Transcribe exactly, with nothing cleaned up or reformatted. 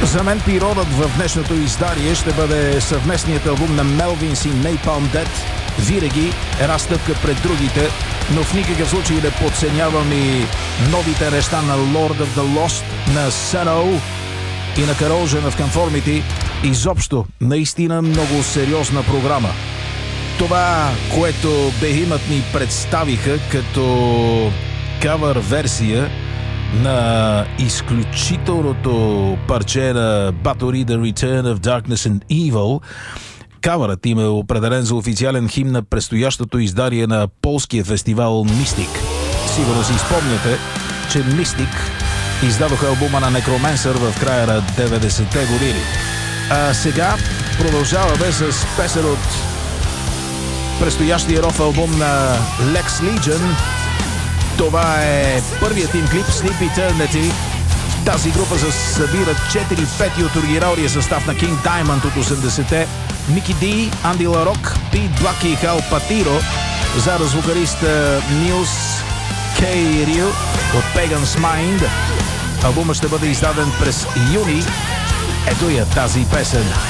За мен пиродът в днешното издание ще бъде съвместният албум на Melvins и Napalm Death. Винаги една стъпка пред другите, но в никакъв случай не подценявам и новите неща на Lord of the Lost, на Sano и на Corrosion of Conformity. Изобщо, наистина много сериозна програма. Това, което Behemoth ни представиха като кавър версия на изключителното парче на Bathory The Return of Darkness and Evil. Кавърът им е определен за официален химн на предстоящото издание на полския фестивал Mystic. Сигурно си спомняте, че Mystic издадоха албума на Necromancer в края на деветдесетте години. А сега продължаваме с песен от предстоящия ров албум на Lex Legion. Това е първият им клип Sleep Eternity. Тази група събира четири пети от оригиналния състав на King Diamond от осемдесетте. Мики Ди, Анди Ларок, Пит Блак и Хал Патиро, заедно с вокалиста Нилс Кей Рил от Pagan's Mind. Албумът ще бъде издаден през юни. Ето я тази песен.